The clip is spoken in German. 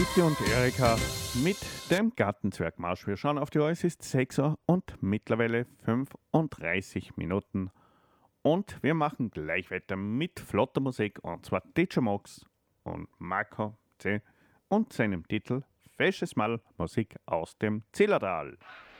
Bitte und Erika mit dem Gartenzwergmarsch. Wir schauen auf die Uhr, es ist 6 Uhr und mittlerweile 35 Minuten. Und wir machen gleich weiter mit flotter Musik, und zwar DJ Mox und Marco C. und seinem Titel Fesches Mal Musik aus dem Zillertal.